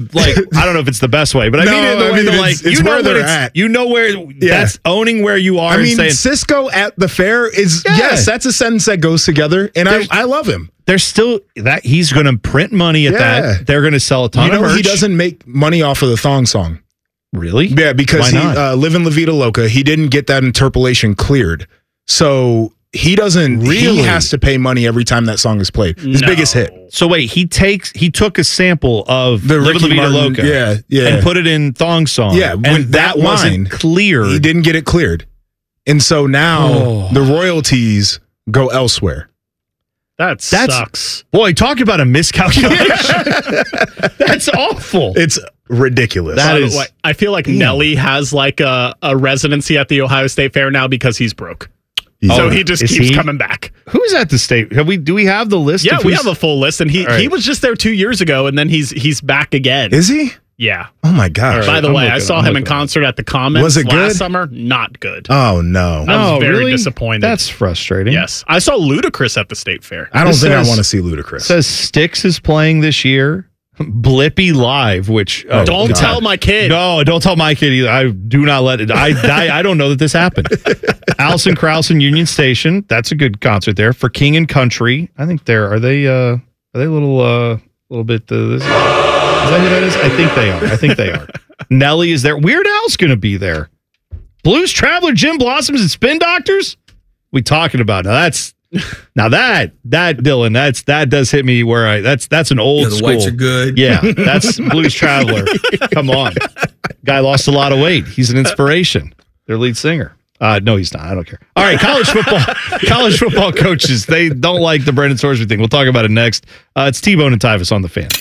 like, I don't know if it's the best way, but I mean it in the way that, like, it's where they're at. You know where, that's owning where you are. I mean, saying, Cisco at the fair is, yes, that's a sentence that goes together, and I love him. There's still that he's going to print money at that. They're going to sell a ton of merch. He doesn't make money off of the thong song. Really? Yeah, because Livin' La Vida Loca, he didn't get that interpolation cleared. So he doesn't, he has to pay money every time that song is played. His biggest hit. So wait, he took a sample of the Livin' La Vida Loca and put it in thong song. Yeah, and that wasn't cleared. He didn't get it cleared. And so now the royalties go elsewhere. That sucks. Boy, talk about a miscalculation. That's awful. It's ridiculous. I feel like Nelly has like a residency at the Ohio State Fair now because he's broke. So he just keeps coming back. Who's at the state? Do we have the list? Yeah, we have a full list, and he was just there 2 years ago, and then he's back again. Is he? Yeah. Oh my gosh. By the way, I saw him in concert at the Commons last summer. Not good. Oh no. I was very disappointed. That's frustrating. Yes. I saw Ludacris at the State Fair. I don't think I want to see Ludacris. It says Styx is playing this year. Blippy Live, which don't tell my kid. No, don't tell my kid either. I do not let it. I don't know that this happened. Alison Krauss and Union Station. That's a good concert there for King and Country. I think are they a little bit this. Is that who that is? I think they are. Nelly is there. Weird Al's going to be there. Blues Traveler, Jim Blossoms, and Spin Doctors. We talking about now that Dylan, that does hit me where that's an old the school. Whites are good. Yeah, that's Blues Traveler. Come on, guy lost a lot of weight. He's an inspiration. Their lead singer. No, he's not. I don't care. All right, college football coaches, they don't like the Brendan Sorsby thing. We'll talk about it next. It's T-Bone and Tyvis on the Fan.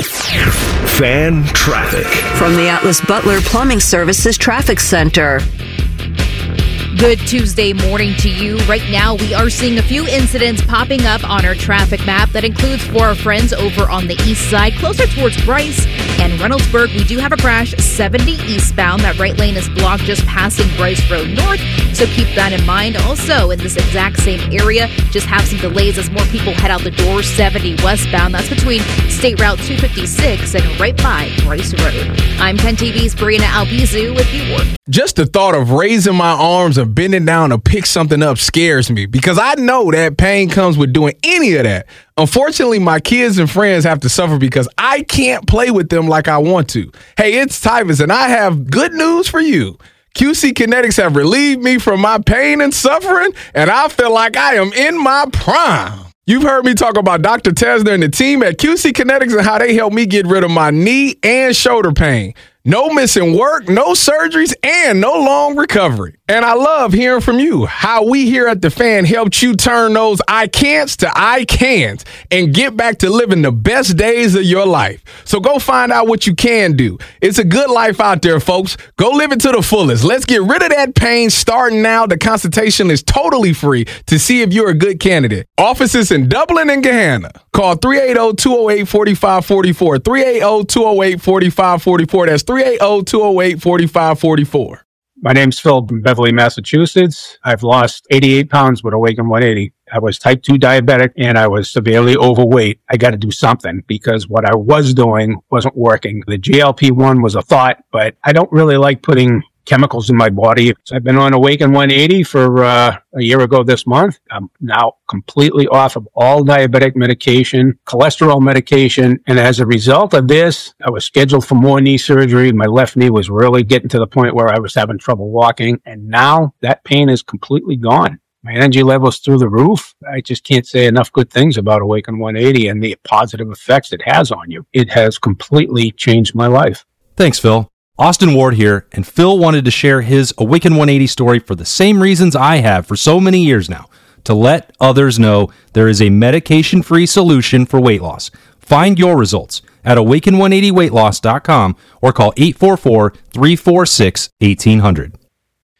Fan traffic from the Atlas Butler Plumbing Services Traffic Center. Good Tuesday morning to you. Right now, we are seeing a few incidents popping up on our traffic map. That includes for our friends over on the east side, closer towards Bryce and Reynoldsburg. We do have a crash, 70 eastbound. That right lane is blocked just passing Bryce Road North, so keep that in mind. Also, in this exact same area, just have some delays as more people head out the door, 70 westbound. That's between State Route 256 and right by Bryce Road. I'm 10 TV's Brianna Albizu with you. Just the thought of raising my arms and bending down to pick something up scares me because I know that pain comes with doing any of that. Unfortunately, my kids and friends have to suffer because I can't play with them like I want to. Hey, it's Tyvis, and I have good news for you. QC Kinetics have relieved me from my pain and suffering, and I feel like I am in my prime. You've heard me talk about Dr. Tesner and the team at QC Kinetics and how they helped me get rid of my knee and shoulder pain. No missing work, no surgeries, and no long recovery. And I love hearing from you, how we here at The Fan helped you turn those I can'ts to I can'ts and get back to living the best days of your life. So go find out what you can do. It's a good life out there, folks. Go live it to the fullest. Let's get rid of that pain starting now. The consultation is totally free to see if you're a good candidate. Offices in Dublin and Gahanna. Call 380-208-4544. 380-208-4544. That's 380-208-4544. My name's Phil from Beverly, Massachusetts. I've lost 88 pounds with Awaken 180. I was type 2 diabetic and I was severely overweight. I got to do something because what I was doing wasn't working. The GLP-1 was a thought, but I don't really like putting chemicals in my body. So I've been on Awaken 180 for a year ago this month. I'm now completely off of all diabetic medication, cholesterol medication. And as a result of this, I was scheduled for more knee surgery. My left knee was really getting to the point where I was having trouble walking. And now that pain is completely gone. My energy level's through the roof. I just can't say enough good things about Awaken 180 and the positive effects it has on you. It has completely changed my life. Thanks, Phil. Austin Ward here, and Phil wanted to share his Awaken 180 story for the same reasons I have for so many years now, to let others know there is a medication-free solution for weight loss. Find your results at awaken180weightloss.com or call 844-346-1800.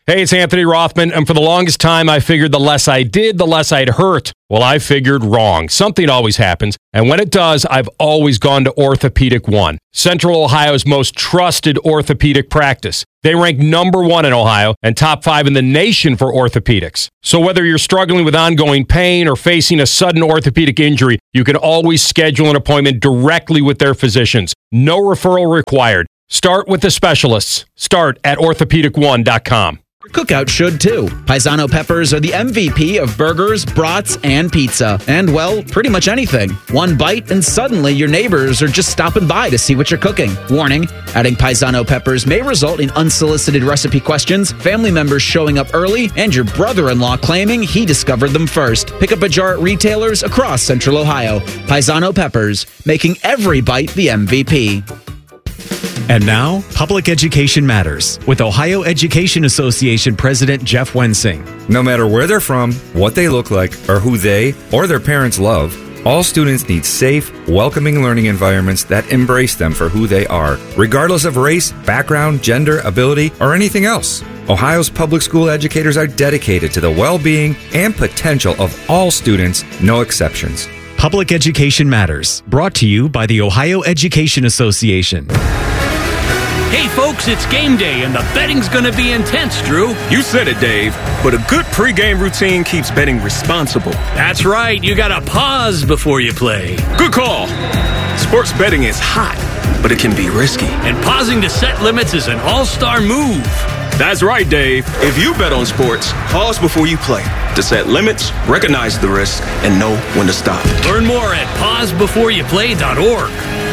Hey, it's Anthony Rothman, and for the longest time, I figured the less I did, the less I'd hurt. Well, I figured wrong. Something always happens, and when it does, I've always gone to Orthopedic One, Central Ohio's most trusted orthopedic practice. They rank #1 in Ohio and top 5 in the nation for orthopedics. So whether you're struggling with ongoing pain or facing a sudden orthopedic injury, you can always schedule an appointment directly with their physicians. No referral required. Start with the specialists. Start at orthopedic1.com. Cookout should too. Paisano peppers are the MVP of burgers, brats, and pizza. And, well, pretty much anything. One bite and suddenly your neighbors are just stopping by to see what you're cooking. Warning, adding Paisano peppers may result in unsolicited recipe questions, family members showing up early, and your brother-in-law claiming he discovered them first. Pick up a jar at retailers across Central Ohio. Paisano peppers, making every bite the MVP. And now, Public Education Matters with Ohio Education Association President Jeff Wensing. No matter where they're from, what they look like, or who they or their parents love, all students need safe, welcoming learning environments that embrace them for who they are, regardless of race, background, gender, ability, or anything else. Ohio's public school educators are dedicated to the well-being and potential of all students, no exceptions. Public Education Matters, brought to you by the Ohio Education Association. Hey folks, it's game day and the betting's gonna be intense, Drew. You said it, Dave, but a good pregame routine keeps betting responsible. That's right, you gotta pause before you play. Good call. Sports betting is hot, but it can be risky. And pausing to set limits is an all-star move. That's right, Dave. If you bet on sports, pause before you play to set limits, recognize the risk, and know when to stop. Learn more at pausebeforeyouplay.org.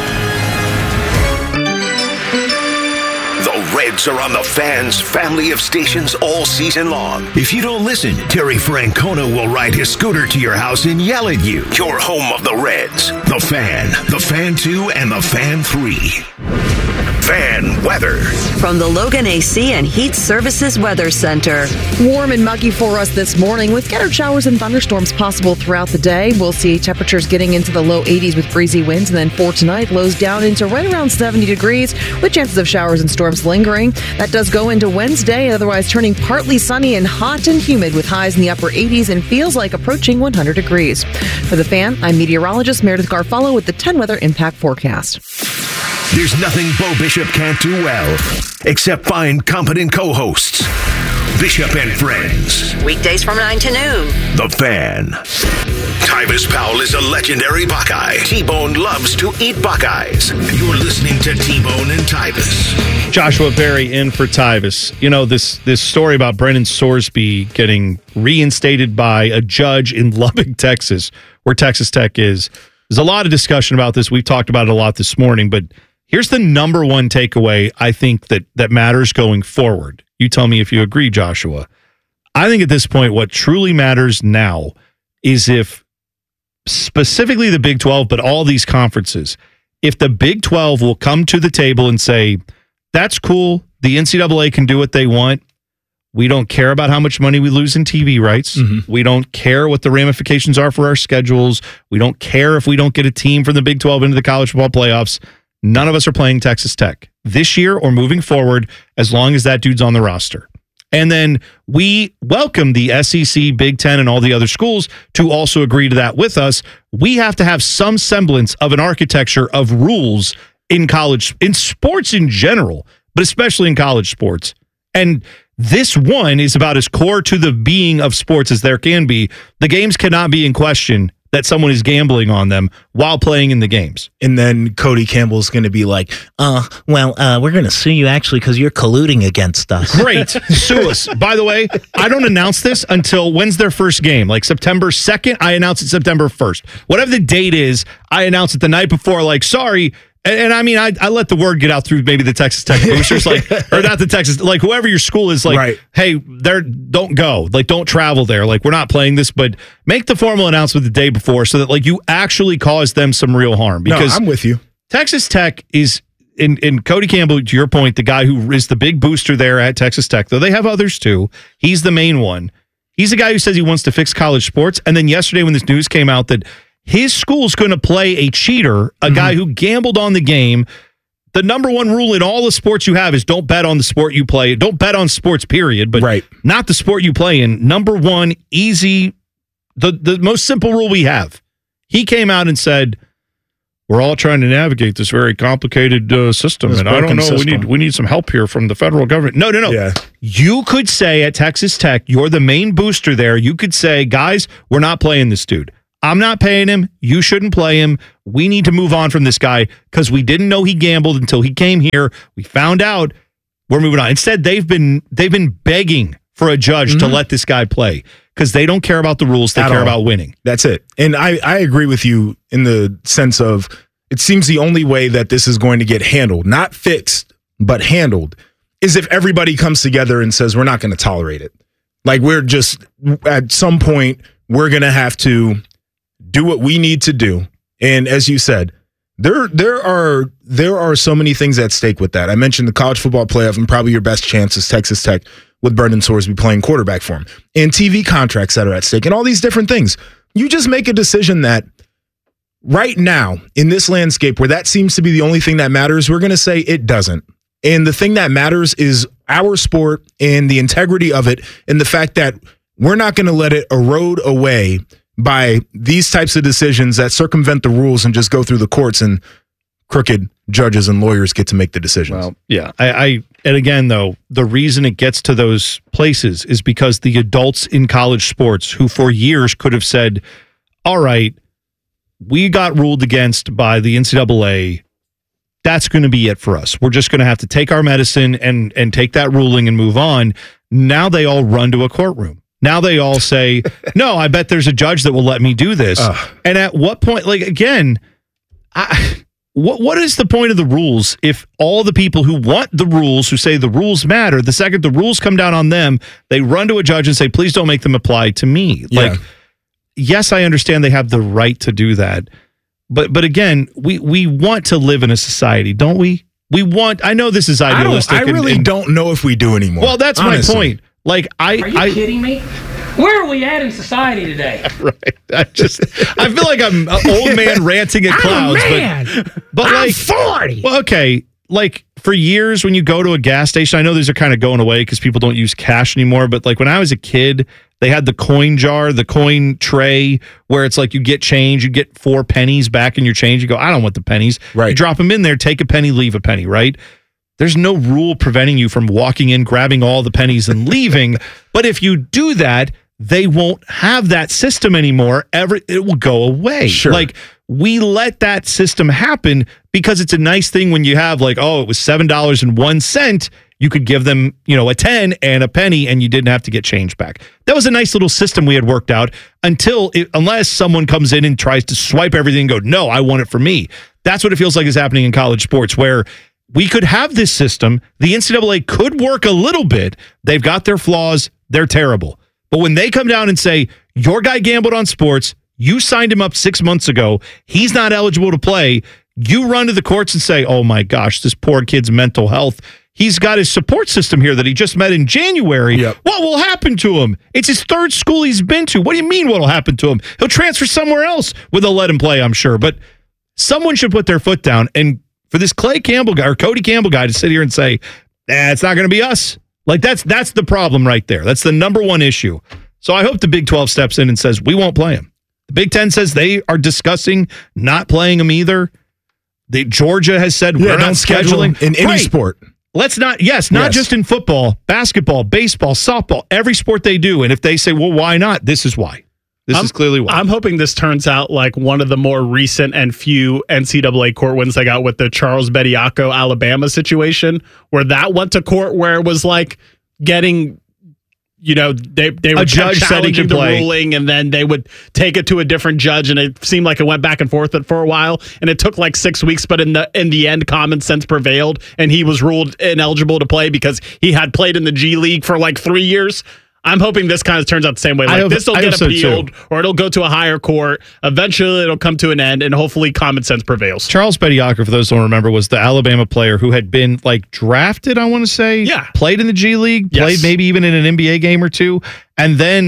The Reds are on the Fan's family of stations all season long. If you don't listen, Terry Francona will ride his scooter to your house and yell at you. Your home of the Reds, the Fan, the Fan 2, and the Fan 3. Fan weather. From the Logan AC and Heat Services Weather Center. Warm and muggy for us this morning with scattered showers and thunderstorms possible throughout the day. We'll see temperatures getting into the low 80s with breezy winds. And then for tonight, lows down into right around 70 degrees with chances of showers and storms lingering. That does go into Wednesday, otherwise turning partly sunny and hot and humid with highs in the upper 80s and feels like approaching 100 degrees. For the Fan, I'm meteorologist Meredith Garfalo with the 10 Weather Impact Forecast. There's nothing Bo Bishop can't do well, except find competent co-hosts. Bishop and Friends. Weekdays from 9 to noon. The Fan. Tyvis Powell is a legendary Buckeye. T-Bone loves to eat Buckeyes. You're listening to T-Bone and Tyvis. Joshua Berry in for Tyvis. You know, this story about Brennan Sorsby getting reinstated by a judge in Lubbock, Texas, where Texas Tech is. There's a lot of discussion about this. We've talked about it a lot this morning, but here's the number one takeaway I think that matters going forward. You tell me if you agree, Joshua. I think at this point, what truly matters now is if specifically the Big 12, but all these conferences, if the Big 12 will come to the table and say, that's cool, the NCAA can do what they want. We don't care about how much money we lose in TV rights. Mm-hmm. We don't care what the ramifications are for our schedules. We don't care if we don't get a team from the Big 12 into the college football playoffs. None of us are playing Texas Tech this year or moving forward as long as that dude's on the roster. And then we welcome the SEC, Big Ten, and all the other schools to also agree to that with us. We have to have some semblance of an architecture of rules in college, in sports in general, but especially in college sports. And this one is about as core to the being of sports as there can be. The games cannot be in question that someone is gambling on them while playing in the games. And then Cody Campbell's going to be like, we're going to sue you actually because you're colluding against us. Great. Sue us. By the way, I don't announce this until when's their first game? Like September 2nd? I announce it September 1st. Whatever the date is, I announce it the night before, like, sorry. And I mean, I let the word get out through maybe the Texas Tech boosters, like, or not the Texas, like whoever your school is, like, right. Hey, don't go, like, don't travel there, like, we're not playing this, but make the formal announcement the day before so that, like, you actually cause them some real harm. Because no, I'm with you. Texas Tech is, in Cody Campbell, to your point, the guy who is the big booster there at Texas Tech, though they have others too. He's the main one. He's the guy who says he wants to fix college sports. And then yesterday when this news came out that his school's going to play a cheater, a guy who gambled on the game, The number one rule in all the sports you have is don't bet on the sport you play. Don't bet on sports, period, but not the sport you play in. Number one, easy, the most simple rule we have. He came out and said, we're all trying to navigate this very complicated system, and I don't know, we need some help here from the federal government. No. Yeah. You could say at Texas Tech, you're the main booster there. You could say, guys, we're not playing this dude. I'm not paying him. You shouldn't play him. We need to move on from this guy because we didn't know he gambled until he came here. We found out. We're moving on. Instead, they've been begging for a judge to let this guy play because they don't care about the rules. They care about winning. That's it. And I agree with you in the sense of it seems the only way that this is going to get handled, not fixed, but handled, is if everybody comes together and says, we're not going to tolerate it. Like we're just, at some point, we're going to have to do what we need to do. And as you said, there are so many things at stake with that. I mentioned the college football playoff, and probably your best chance is Texas Tech with Brendan Sorsby playing quarterback for him, and TV contracts that are at stake, and all these different things. You just make a decision that right now in this landscape where that seems to be the only thing that matters, we're going to say it doesn't. And the thing that matters is our sport and the integrity of it, and the fact that we're not going to let it erode away by these types of decisions that circumvent the rules and just go through the courts, and crooked judges and lawyers get to make the decisions. Well, yeah. And again, though, the reason it gets to those places is because the adults in college sports who for years could have said, all right, we got ruled against by the NCAA. That's going to be it for us. We're just going to have to take our medicine and take that ruling and move on. Now they all run to a courtroom. Now they all say, no, I bet there's a judge that will let me do this. And at what point, like, again, what is the point of the rules if all the people who want the rules, who say the rules matter, the second the rules come down on them, they run to a judge and say, please don't make them apply to me. Yeah. Like, yes, I understand they have the right to do that. But again, we want to live in a society, don't we? We want, I know this is idealistic. I really don't know if we do anymore. Well, that's honestly my point. Like, are you kidding me? Where are we at in society today? Right. I feel like I'm an old man ranting at clouds. But I'm like 40. Well, okay. Like for years when you go to a gas station, I know these are kind of going away because people don't use cash anymore. But like when I was a kid, they had the coin jar, the coin tray, where it's like you get change, you get 4 pennies back in your change. You go, I don't want the pennies. Right. You drop them in there, take a penny, leave a penny, right? There's no rule preventing you from walking in, grabbing all the pennies and leaving. But if you do that, they won't have that system anymore. It will go away. Sure. Like we let that system happen because it's a nice thing when you have like, oh, it was $7.01. You could give them, a 10 and a penny and you didn't have to get change back. That was a nice little system we had worked out unless someone comes in and tries to swipe everything and go, no, I want it for me. That's what it feels like is happening in college sports where we could have this system. The NCAA could work a little bit. They've got their flaws. They're terrible. But when they come down and say, your guy gambled on sports, you signed him up 6 months ago, he's not eligible to play, you run to the courts and say, oh my gosh, this poor kid's mental health. He's got his support system here that he just met in January. Yep. What will happen to him? It's his third school he's been to. What do you mean what will happen to him? He'll transfer somewhere else where they'll let him play, I'm sure. But someone should put their foot down. And for this Clay Campbell guy or Cody Campbell guy to sit here and say, it's not going to be us. Like that's the problem right there. That's the number one issue. So I hope the Big 12 steps in and says, we won't play him. The Big 10 says they are discussing not playing him either. Georgia has said we're not scheduling in any sport. Let's not, not just in football, basketball, baseball, softball, every sport they do. And if they say, well, why not? This is why. This is clearly why. I'm hoping this turns out like one of the more recent and few NCAA court wins they got with the Charles Bediako Alabama situation, where that went to court where it was like getting, they were challenging the ruling and then they would take it to a different judge and it seemed like it went back and forth for a while and it took like 6 weeks, but in the end, common sense prevailed and he was ruled ineligible to play because he had played in the G League for like 3 years. I'm hoping this kind of turns out the same way. Like this will get appealed or it'll go to a higher court. Eventually it'll come to an end and hopefully common sense prevails. Charles Bediako, for those who don't remember, was the Alabama player who had been like drafted, I want to say. Yeah. Played in the G League, played maybe even in an NBA game or two, and then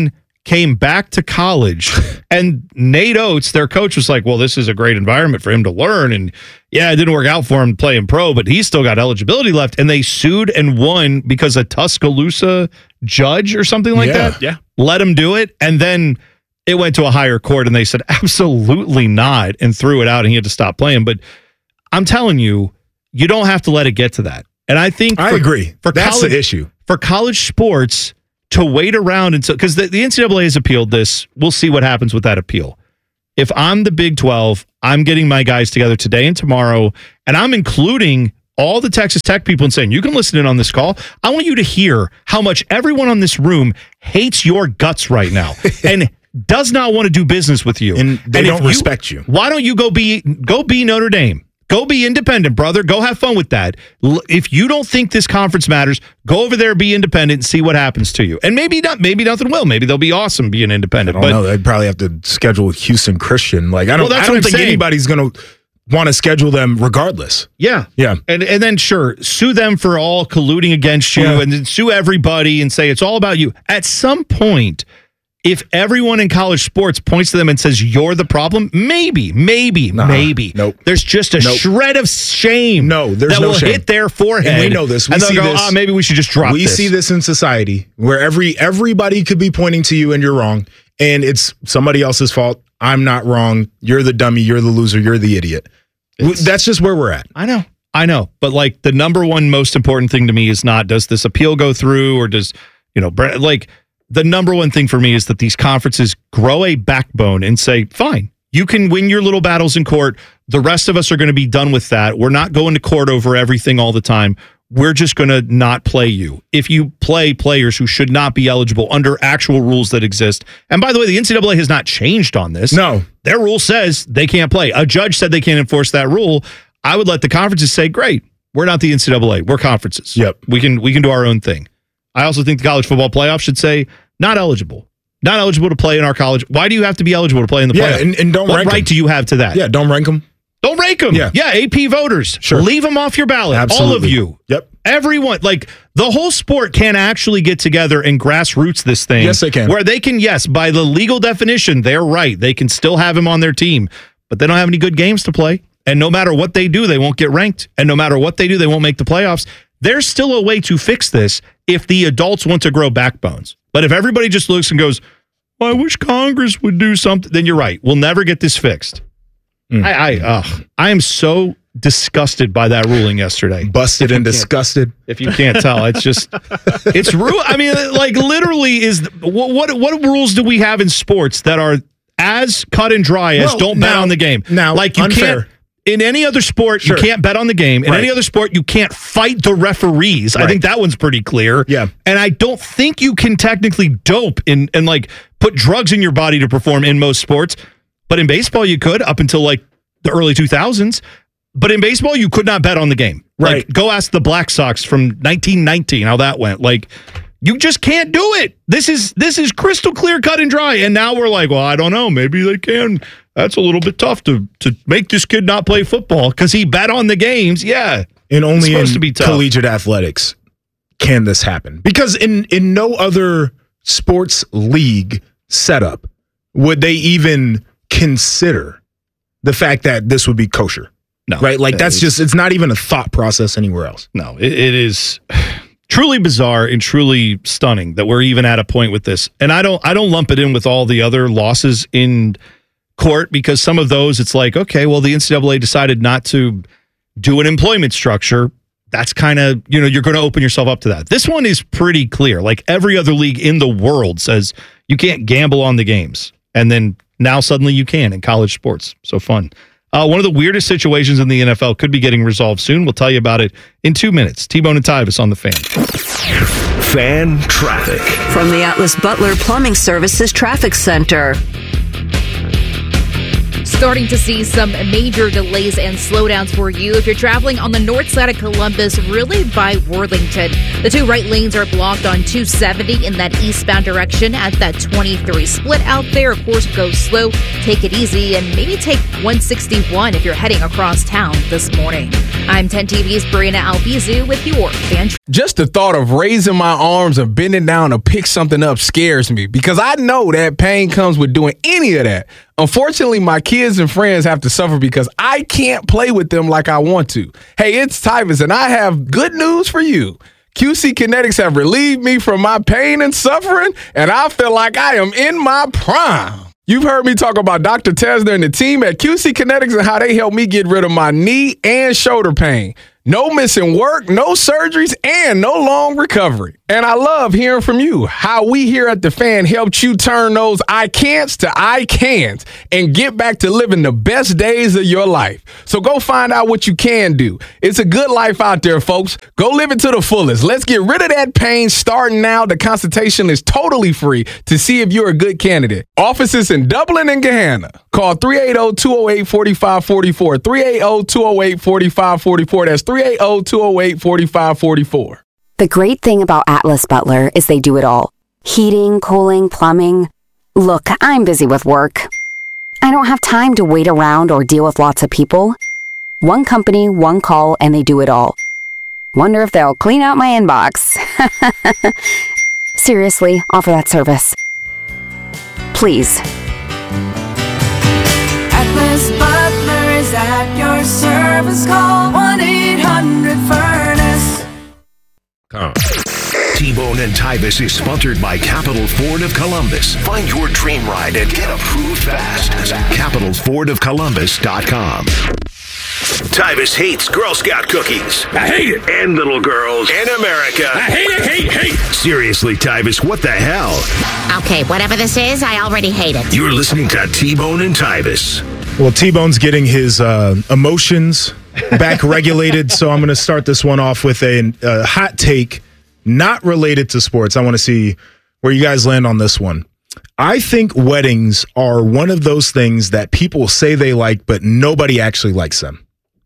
came back to college, and Nate Oates, their coach, was like, well, this is a great environment for him to learn. And yeah, it didn't work out for him playing pro, but he's still got eligibility left. And they sued and won because a Tuscaloosa judge or something like that let him do it. And then it went to a higher court and they said, absolutely not, and threw it out and he had to stop playing. But I'm telling you, you don't have to let it get to that. And I think I agree. That's the issue. For college sports, to wait around until, because the NCAA has appealed this. We'll see what happens with that appeal. If I'm the Big 12, I'm getting my guys together today and tomorrow, and I'm including all the Texas Tech people and saying, you can listen in on this call. I want you to hear how much everyone on this room hates your guts right now and does not want to do business with you. And they don't respect you. Why don't you go be Notre Dame? Go be independent, brother. Go have fun with that. If you don't think this conference matters, go over there, be independent, and see what happens to you. And maybe not. Maybe nothing will. Maybe they'll be awesome being independent. I don't know. They'd probably have to schedule with Houston Christian. Like I don't think anybody's going to want to schedule them regardless. Yeah. And then sure, sue them for all colluding against you, and then sue everybody and say it's all about you. At some point, if everyone in college sports points to them and says, you're the problem, maybe. Nope. There's just a shred of shame there's that no will shame. hit their forehead. And we know this. And they'll go, maybe we should just drop this. We see this in society where everybody could be pointing to you and you're wrong. And it's somebody else's fault. I'm not wrong. You're the dummy. You're the loser. You're the idiot. That's just where we're at. I know. But like the number one most important thing to me is not, does this appeal go through or does, the number one thing for me is that these conferences grow a backbone and say, fine, you can win your little battles in court. The rest of us are going to be done with that. We're not going to court over everything all the time. We're just going to not play you. If you play players who should not be eligible under actual rules that exist. And by the way, the NCAA has not changed on this. No. Their rule says they can't play. A judge said they can't enforce that rule. I would let the conferences say, great, we're not the NCAA. We're conferences. Yep. We can do our own thing. I also think the college football playoff should say not eligible to play in our college. Why do you have to be eligible to play in the playoff? And don't what rank right them. do you have to that? Yeah, don't rank them. Don't rank them. Yeah, AP voters. Sure. Leave them off your ballot. Absolutely. All of you. Yep. Everyone. Like the whole sport can actually get together and grassroots this thing. Yes, they can. Where they can, yes, by the legal definition, they're right. They can still have him on their team, but they don't have any good games to play. And no matter what they do, they won't get ranked. And no matter what they do, they won't make the playoffs. There's still a way to fix this if the adults want to grow backbones. But if everybody just looks and goes, well, I wish Congress would do something, then you're right. We'll never get this fixed. I am so disgusted by that ruling yesterday. Busted and disgusted. If you can't tell, it's just, it's rude. I mean, like literally what rules do we have in sports that are as cut and dry as don't bet on the game? Now, like you unfair. can't. In any other sport, you can't bet on the game. In any other sport, you can't fight the referees. I think that one's pretty clear. Yeah. And I don't think you can technically dope and like put drugs in your body to perform in most sports. But in baseball, you could up until like the early 2000s. But in baseball, you could not bet on the game. Right. Like, go ask the Black Sox from 1919 how that went. Like, you just can't do it. This is crystal clear, cut and dry. And now we're like, well, I don't know. Maybe they can. That's a little bit tough to make this kid not play football because he bet on the games. Yeah. And only in to be tough. Collegiate athletics can this happen. Because in no other sports league setup would they even consider the fact that this would be kosher. No. Right? Like it's not even a thought process anywhere else. No, it is truly bizarre and truly stunning that we're even at a point with this. And I don't lump it in with all the other losses in court because some of those it's like, okay, well, the NCAA decided not to do an employment structure. That's kind of, you're going to open yourself up to that. This one is pretty clear. Like every other league in the world says you can't gamble on the games. And then now suddenly you can in college sports. So fun. One of the weirdest situations in the NFL could be getting resolved soon. We'll tell you about it in 2 minutes. T-Bone and Tyvis on the Fan. Fan traffic. From the Atlas Butler Plumbing Services Traffic Center. Starting to see some major delays and slowdowns for you if you're traveling on the north side of Columbus, really by Worthington. The two right lanes are blocked on 270 in that eastbound direction at that 23 split out there. Of course, go slow, take it easy, and maybe take 161 if you're heading across town this morning. I'm 10 TV's Brianna Albizu with your fan. Just the thought of raising my arms and bending down to pick something up scares me because I know that pain comes with doing any of that. Unfortunately, my kids and friends have to suffer because I can't play with them like I want to. Hey, it's Tyvus, and I have good news for you. QC Kinetics have relieved me from my pain and suffering, and I feel like I am in my prime. You've heard me talk about Dr. Tesner and the team at QC Kinetics and how they helped me get rid of my knee and shoulder pain. No missing work, no surgeries, and no long recovery. And I love hearing from you, how we here at The Fan helped you turn those I can'ts to I can'ts and get back to living the best days of your life. So go find out what you can do. It's a good life out there, folks. Go live it to the fullest. Let's get rid of that pain starting now. The consultation is totally free to see if you're a good candidate. Offices in Dublin and Gahanna. Call 380-208-4544. 380-208-4544. That's 380-208-4544. The great thing about Atlas Butler is they do it all. Heating, cooling, plumbing. Look, I'm busy with work. I don't have time to wait around or deal with lots of people. One company, one call, and they do it all. Wonder if they'll clean out my inbox. Seriously, offer that service. Please. Atlas Butler is at your service. Call 1-800-FURNACE. T-Bone and Tyvus is sponsored by Capital Ford of Columbus. Find your dream ride and get approved fast at CapitalFordOfColumbus.com. Tyvus hates Girl Scout cookies. I hate it. And little girls. And America. I hate it, hate. Seriously, Tyvus, what the hell? Okay, whatever this is, I already hate it. You're listening to T-Bone and Tyvus. Well, T-Bone's getting his emotions back regulated, so I'm going to start this one off with a hot take not related to sports. I want to see where you guys land on this one. I think weddings are one of those things that people say they like, but nobody actually likes them.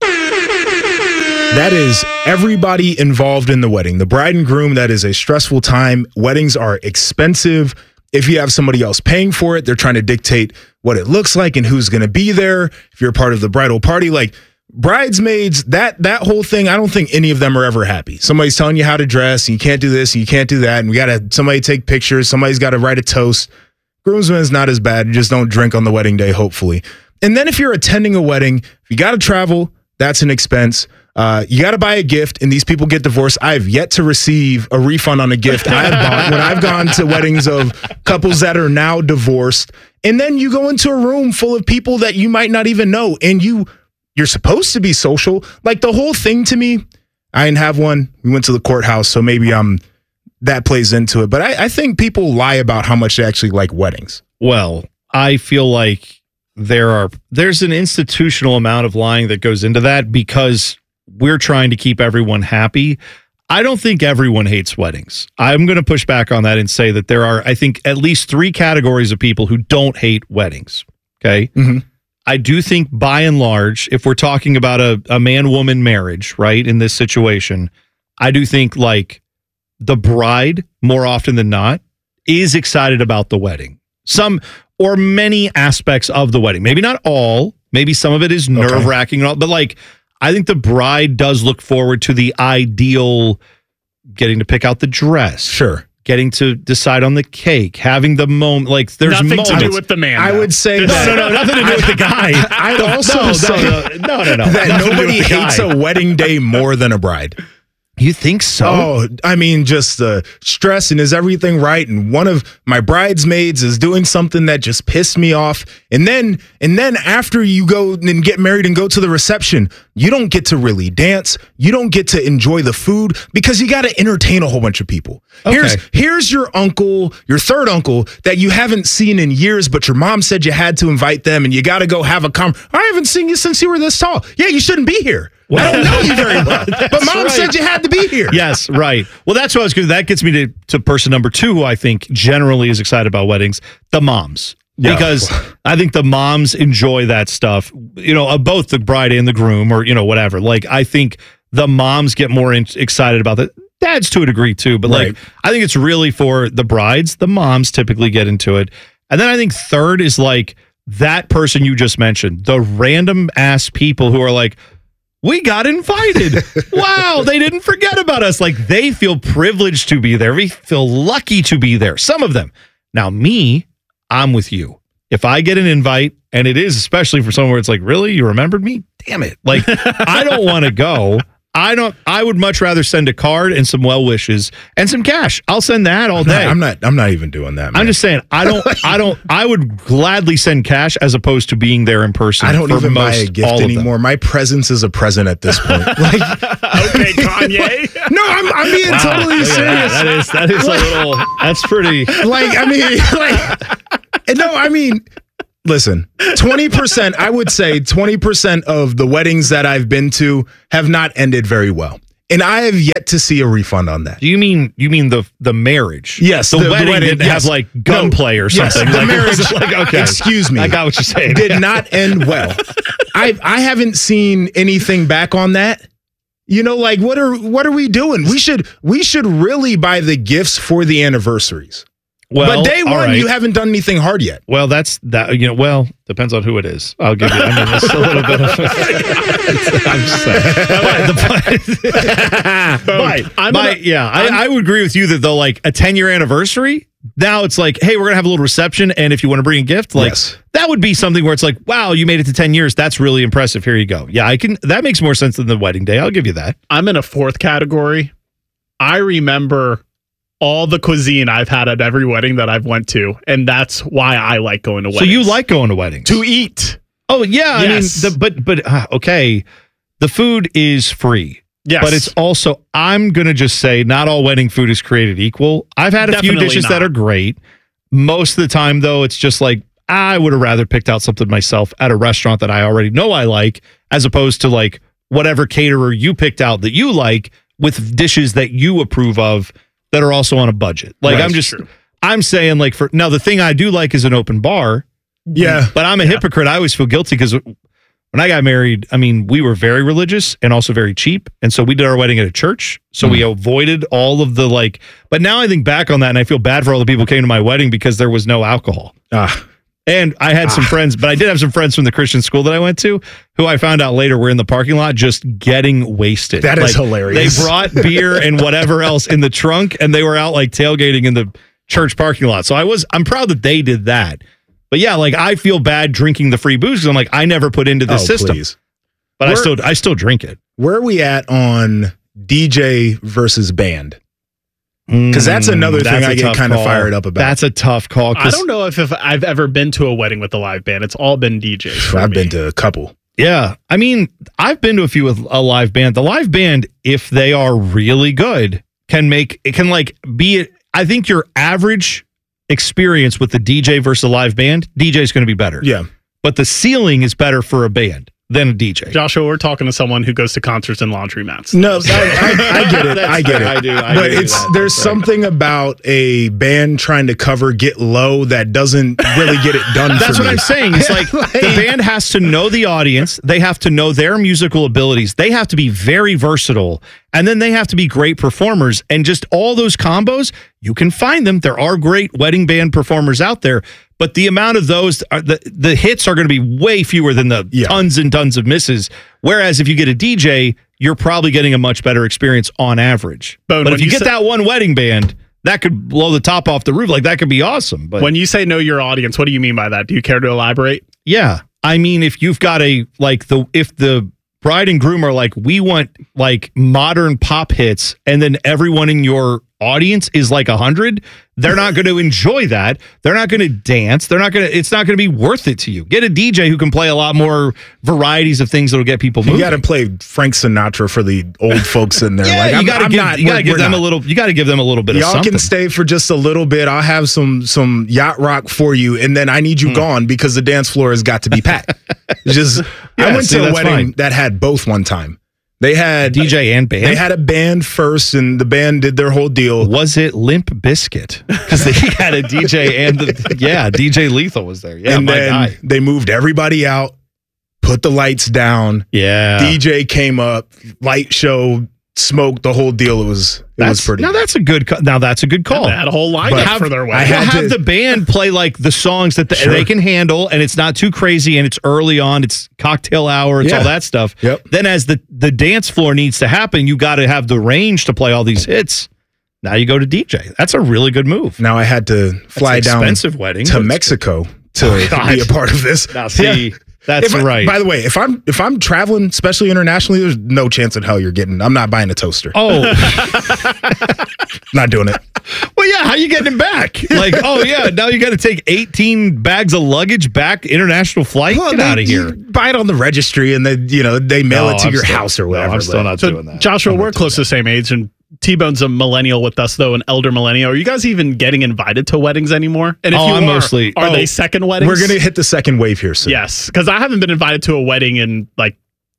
That is everybody involved in the wedding. The bride and groom, that is a stressful time. Weddings are expensive. If you have somebody else paying for it, they're trying to dictate what it looks like and who's going to be there. If you're part of the bridal party, like bridesmaids, that whole thing, I don't think any of them are ever happy. Somebody's telling you how to dress, and you can't do this, and you can't do that, and we got to somebody take pictures, somebody's got to write a toast. Groomsmen's not as bad. You just don't drink on the wedding day, hopefully. And then if you're attending a wedding, if you got to travel, that's an expense. You got to buy a gift, and these people get divorced. I've yet to receive a refund on a gift I have bought when I've gone to weddings of couples that are now divorced. And then you go into a room full of people that you might not even know, and you're supposed to be social. Like the whole thing to me, I didn't have one. We went to the courthouse, so maybe that plays into it. But I think people lie about how much they actually like weddings. Well, I feel like there's an institutional amount of lying that goes into that because we're trying to keep everyone happy. I don't think everyone hates weddings. I'm going to push back on that and say that there are, I think, at least 3 categories of people who don't hate weddings. Okay. Mm-hmm. I do think by and large, if we're talking about a man-woman marriage, right, in this situation, I do think like the bride, more often than not, is excited about the wedding. Some or many aspects of the wedding. Maybe not all. Maybe some of it is nerve-wracking, but like, I think the bride does look forward to the ideal, getting to pick out the dress. Sure. Getting to decide on the cake, having the moment. Like, there's nothing moments. to do with the man. I would say no, nothing to do with the guy. I'd also say that nobody hates a wedding day more than a bride. You think so? Oh, I mean, just the stress and is everything right? And one of my bridesmaids is doing something that just pissed me off. And then after you go and get married and go to the reception, you don't get to really dance. You don't get to enjoy the food because you got to entertain a whole bunch of people. Okay. Here's your uncle, your third uncle that you haven't seen in years, but your mom said you had to invite them and you got to go have a I haven't seen you since you were this tall. Yeah, you shouldn't be here. Well, I don't know you very well, but mom said you had to be here. Yes, right. Well, that's what I was going to. That gets me to person number 2, who I think generally is excited about weddings, the moms. Yeah. Because I think the moms enjoy that stuff, both the bride and the groom, or whatever. Like, I think the moms get more excited about that. Dads to a degree too, but like, I think it's really for the brides. The moms typically get into it. And then I think third is like that person you just mentioned, the random ass people who are like, we got invited. Wow, they didn't forget about us. Like, they feel privileged to be there. We feel lucky to be there. Some of them. Now, me, I'm with you. If I get an invite, and it is especially for someone where it's like, really, you remembered me? Damn it. Like, I don't want to go. I would much rather send a card and some well wishes and some cash. I'll send that all day. I'm not even doing that, man. I'm just saying, I would gladly send cash as opposed to being there in person. I don't even buy a gift anymore. My presence is a present at this point. Like, okay, Kanye. No, I'm being totally serious. That is a little, that's pretty. Listen, 20%, I would say 20% of the weddings that I've been to have not ended very well. And I have yet to see a refund on that. Do you mean the marriage? Yes. The wedding didn't have like gunplay or something. Yes, the like, marriage, like, okay. Excuse me. I got what you're saying. Did not end well. I haven't seen anything back on that. Like, what are we doing? We should really buy the gifts for the anniversaries. Well, but day one, right. You haven't done anything hard yet. Well, that's that. Well, depends on who it is. I'll give you. I mean, it's a little bit of. I'm just saying. I would agree with you that though, like a 10-year anniversary. Now it's like, hey, we're gonna have a little reception, and if you want to bring a gift, like that would be something where it's like, wow, you made it to 10 years. That's really impressive. Here you go. Yeah, I can. That makes more sense than the wedding day. I'll give you that. I'm in a fourth category. I remember all the cuisine I've had at every wedding that I've went to, and that's why I like going to weddings. So you like going to weddings? To eat. Oh, yeah. Yes. I mean, okay, the food is free. Yes. But it's also, I'm going to just say, not all wedding food is created equal. I've had a few dishes that are great. Most of the time, though, it's just like, I would have rather picked out something myself at a restaurant that I already know I like, as opposed to like whatever caterer you picked out that you like with dishes that you approve of that are also on a budget. Like, right, I'm saying, like, now the thing I do like is an open bar. Yeah. But I'm a hypocrite. I always feel guilty because when I got married, I mean, we were very religious and also very cheap. And so we did our wedding at a church. So we avoided all of the but now I think back on that and I feel bad for all the people who came to my wedding because there was no alcohol. And I had some friends, but I did have some friends from the Christian school that I went to who I found out later were in the parking lot just getting wasted. That is hilarious. They brought beer and whatever else in the trunk and they were out like tailgating in the church parking lot. So I'm proud that they did that. But yeah, like I feel bad drinking the free booze because I'm like, I never put into this system. Please. But I still drink it. Where are we at on DJ versus band? Because that's another thing I get kind of fired up about. That's a tough call. I don't know if I've ever been to a wedding with a live band. It's all been DJs. I've been to a couple. Yeah. I mean, I've been to a few with a live band. The live band, if they are really good, be I think your average experience with the DJ versus a live band, DJ is going to be better. Yeah. But the ceiling is better for a band than a DJ. Joshua, we're talking to someone who goes to concerts and laundromats. No, I get it. I get it. I do. But there's something about a band trying to cover Get Low that doesn't really get it done. That's what I'm saying. It's like the band has to know the audience. They have to know their musical abilities. They have to be very versatile. And then they have to be great performers. And just all those combos, you can find them. There are great wedding band performers out there. But the amount of those, the hits are going to be way fewer than the tons and tons of misses. Whereas if you get a DJ, you're probably getting a much better experience on average. But if you get that one wedding band, that could blow the top off the roof. Like, that could be awesome. But when you say know your audience, what do you mean by that? Do you care to elaborate? Yeah. I mean, if you've got if the bride and groom are like, we want like modern pop hits, and then everyone in your audience is like 100, they're not going to enjoy that. They're not going to dance. It's not going to be worth it to you. Get a DJ who can play a lot more varieties of things that'll get people moving. You got to play Frank Sinatra for the old folks in there. Yeah, like, you got to give them a little. You got to give them a little bit of something. Y'all can stay for just a little bit. I'll have some yacht rock for you, and then I need you gone because the dance floor has got to be packed. I went to a wedding that had both one time. They had DJ and band. They had a band first, and the band did their whole deal. Was it Limp Bizkit? Because they had a DJ and DJ Lethal was there. Yeah, and my then guy. They moved everybody out, put the lights down. Yeah, DJ came up, light show, smoked the whole deal. It was pretty. Now that's a good call. They had a whole lineup for their wedding. Have the band play like the songs that they can handle, and it's not too crazy, and it's early on. It's cocktail hour. It's all that stuff. Yep. Then as the dance floor needs to happen, you got to have the range to play all these hits. Now you go to DJ. That's a really good move. Now I had to fly down expensive wedding to Mexico to be a part of this. Now see. That's right. By the way, if I'm traveling, especially internationally, there's no chance in hell you're getting. I'm not buying a toaster. Oh, not doing it. Well, yeah. How you getting it back? Like, oh yeah, now you got to take 18 bags of luggage back. International flight. Get out of here. Buy it on the registry, and then they mail it to your house or whatever. I'm still not doing that. Joshua, we're close to the same age, and T-Bone's a millennial with us, though, an elder millennial. Are you guys even getting invited to weddings anymore? And if are they second weddings? We're going to hit the second wave here soon. Yes, because I haven't been invited to a wedding in like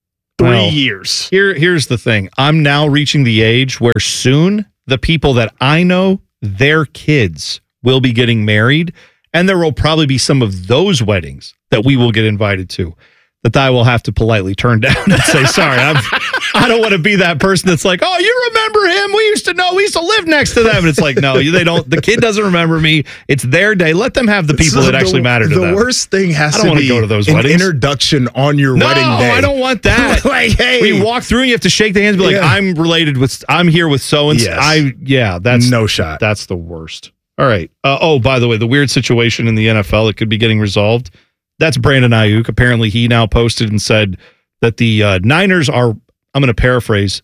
3 years. Here's the thing. I'm now reaching the age where soon the people that I know, their kids will be getting married, and there will probably be some of those weddings that we will get invited to that I will have to politely turn down and say, sorry, I don't want to be that person that's like, oh, you remember him? We used to live next to them. And it's like, no, they don't. The kid doesn't remember me. It's their day. Let them have the people that actually matter to them. The worst thing has to be go to those an weddings. Introduction on your wedding day. No, I don't want that. Like, hey. We walk through and you have to shake the hands and be like, I'm here with so-and-so. Yes. That's no shot. That's the worst. All right. By the way, the weird situation in the NFL that could be getting resolved. That's Brandon Ayuk. Apparently, he now posted and said that the Niners are, I'm going to paraphrase,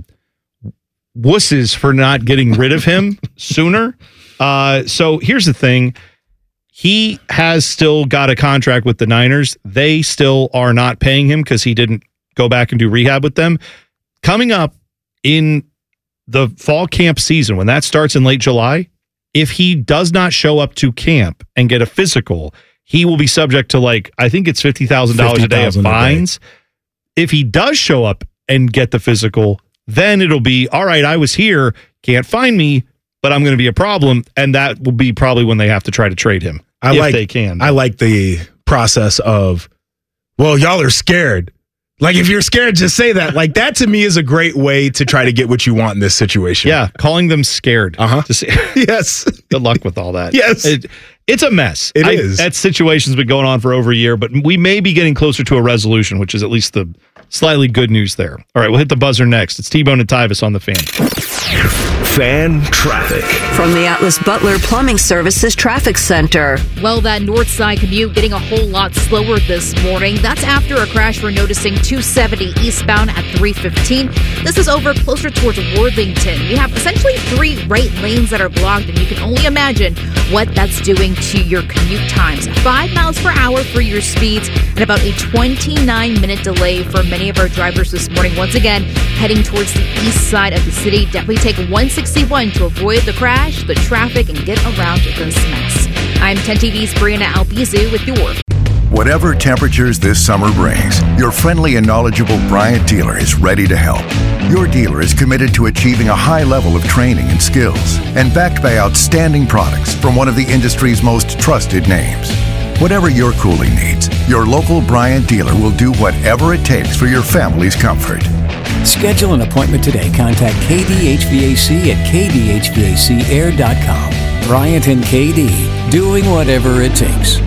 wusses for not getting rid of him sooner. So here's the thing. He has still got a contract with the Niners. They still are not paying him because he didn't go back and do rehab with them. Coming up in the fall camp season, when that starts in late July, if he does not show up to camp and get a physical, he will be subject to I think it's $50,000 a day of fines. If he does show up and get the physical, then it'll be, all right, I was here, can't find me, but I'm going to be a problem. And that will be probably when they have to try to trade him. If they can. I like the process of, well, y'all are scared. Like, if you're scared, just say that. Like, that to me is a great way to try to get what you want in this situation. Yeah, calling them scared. Yes. Good luck with all that. Yes. It's a mess. It is. That situation's been going on for over a year, but we may be getting closer to a resolution, which is at least the slightly good news there. All right, we'll hit the buzzer next. It's T-Bone and Tyvis on the Fan. Fan traffic. From the Atlas Butler Plumbing Services Traffic Center. Well, that north side commute getting a whole lot slower this morning. That's after a crash we're noticing 270 eastbound at 315. This is over closer towards Worthington. We have essentially 3 right lanes that are blocked, and you can only imagine what that's doing to your commute times. 5 miles per hour for your speeds and about a 29-minute delay for many of our drivers this morning. Once again, heading towards the east side of the city. Definitely take 161 to avoid the crash, the traffic, and get around this mess. I'm 10 TV's Brianna Albizu with your Whatever temperatures this summer brings, your friendly and knowledgeable Bryant dealer is ready to help. Your dealer is committed to achieving a high level of training and skills and backed by outstanding products from one of the industry's most trusted names. Whatever your cooling needs, your local Bryant dealer will do whatever it takes for your family's comfort. Schedule an appointment today. Contact KD HVAC at kdhvacair.com. Bryant and KD, doing whatever it takes.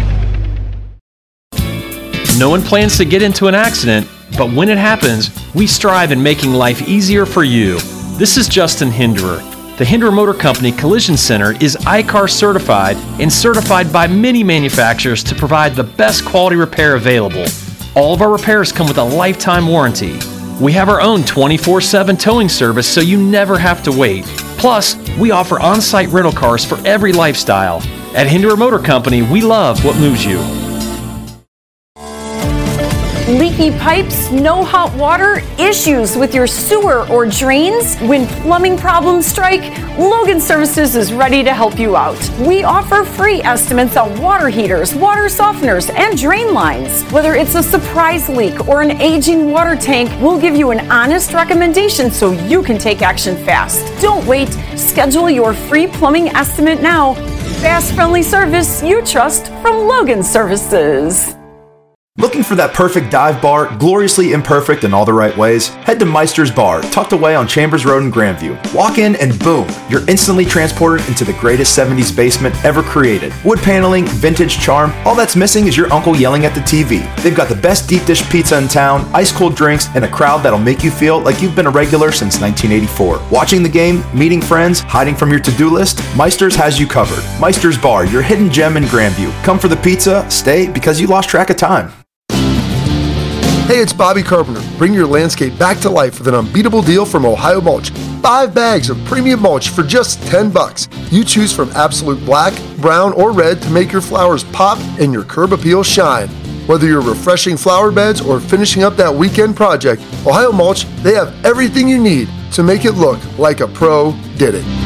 No one plans to get into an accident, but when it happens, we strive in making life easier for you. This is Justin Hinderer. The Hinderer Motor Company Collision Center is ICAR certified and certified by many manufacturers to provide the best quality repair available. All of our repairs come with a lifetime warranty. We have our own 24/7 towing service so you never have to wait. Plus, we offer on-site rental cars for every lifestyle. At Hinderer Motor Company, we love what moves you. Leaky pipes, no hot water, issues with your sewer or drains? When plumbing problems strike, Logan Services is ready to help you out. We offer free estimates on water heaters, water softeners, and drain lines. Whether it's a surprise leak or an aging water tank, we'll give you an honest recommendation so you can take action fast. Don't wait. Schedule your free plumbing estimate now. Fast, friendly service you trust from Logan Services. Looking for that perfect dive bar, gloriously imperfect in all the right ways? Head to Meister's Bar, tucked away on Chambers Road in Grandview. Walk in and boom, you're instantly transported into the greatest 70s basement ever created. Wood paneling, vintage charm, all that's missing is your uncle yelling at the TV. They've got the best deep dish pizza in town, ice cold drinks, and a crowd that'll make you feel like you've been a regular since 1984. Watching the game, meeting friends, hiding from your to-do list, Meister's has you covered. Meister's Bar, your hidden gem in Grandview. Come for the pizza, stay because you lost track of time. Hey, it's Bobby Carpenter. Bring your landscape back to life with an unbeatable deal from Ohio Mulch. 5 bags of premium mulch for just $10. You choose from absolute black, brown, or red to make your flowers pop and your curb appeal shine. Whether you're refreshing flower beds or finishing up that weekend project, Ohio Mulch, they have everything you need to make it look like a pro did it.